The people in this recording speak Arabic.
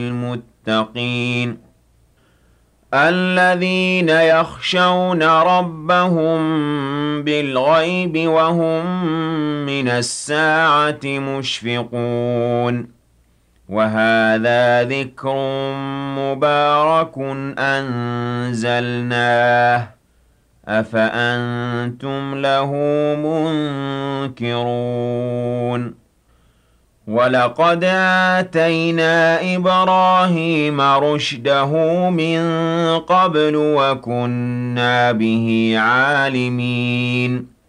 للمتقين الذين يخشون ربهم بالغيب وهم من الساعة مشفقون وهذا ذكر مبارك أنزلناه أفأنتم له منكرون ولقد آتينا إبراهيم رشده من قبل وكنا به عالمين